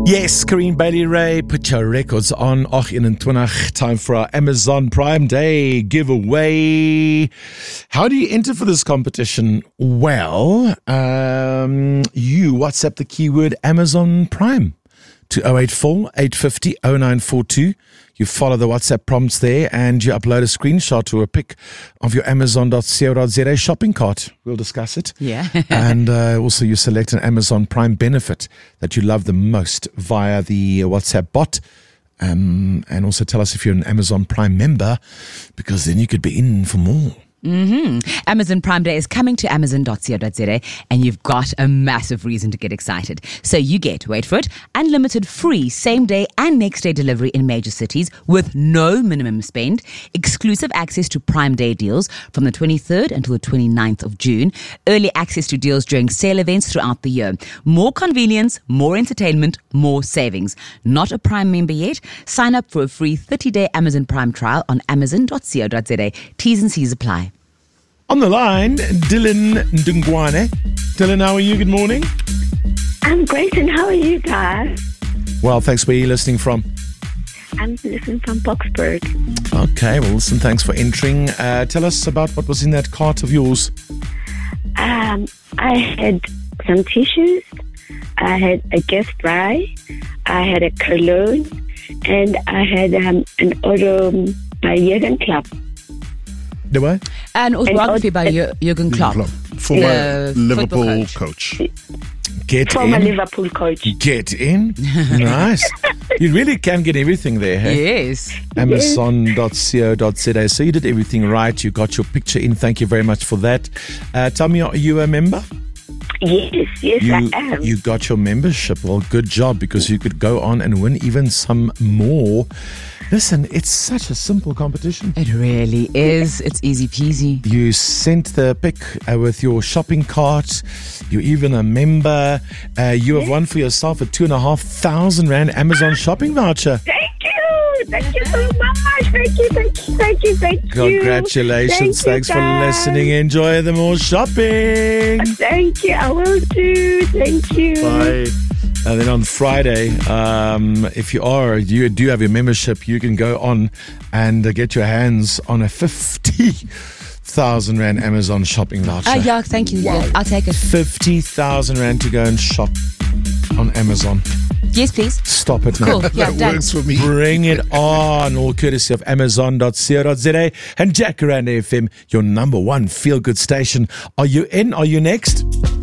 Yes, Corinne Bailey Ray, put your records on. 8:21, time for our Amazon Prime Day giveaway. How do you enter for this competition? Well, you WhatsApp the keyword Amazon Prime to 084 850 0942. You follow the WhatsApp prompts there and you upload a screenshot or a pic of your Amazon.co.za shopping cart. We'll discuss it. Yeah. And also you select an Amazon Prime benefit that you love the most via the WhatsApp bot. And also tell us if you're an Amazon Prime member, because then you could be in for more. Amazon Prime Day is coming to Amazon.co.za, and you've got a massive reason to get excited. So you get, wait for it, unlimited free same-day and next-day delivery in major cities with no minimum spend, exclusive access to Prime Day deals from the 23rd until the 29th of June, early access to deals during sale events throughout the year, more convenience, more entertainment, more savings. Not a Prime member yet? Sign up for a free 30-day Amazon Prime trial on Amazon.co.za. T's and C's apply. On the line, Dylan Ndungwane. Dylan, how are you? Good morning. I'm great, and how are you guys? Well, thanks. Where are you listening from? I'm listening from Boksburg. Okay, well, listen, thanks for entering. Tell us about what was in that cart of yours. I had some tissues, I had a gift spray, I had a cologne, and I had an auto Jürgen Klopp. The what? An autobiography by Jürgen Klopp. Former Liverpool coach. Get Former in. Liverpool coach. Get in. Nice. You really can get everything there, hey? Yes. Amazon.co.za. So you did everything right. You got your picture in. Thank you very much for that. Tell me, are you a member? Yes, I am. You got your membership. Well, good job, because you could go on and win even some more. Listen, it's such a simple competition. It really is. It's easy peasy. You sent the pic with your shopping cart. You're even a member. You have won for yourself a 2,500 Rand Amazon shopping voucher. Thank you. Thank you so much. Thank you. Congratulations. Thanks for listening. Enjoy the more shopping. Thank you. I will do. Thank you. Bye. And then on Friday, if you do have your membership, you can go on and get your hands on a 50,000 Rand Amazon shopping voucher. Yeah, thank you. Wow. Yeah, I'll take it. 50,000 Rand to go and shop on Amazon. Yes, please. Stop it now. Cool. Yeah, That done. works for me. Bring it on, all courtesy of Amazon.co.za and Jacaranda FM, your number one feel-good station. Are you in? Are you next?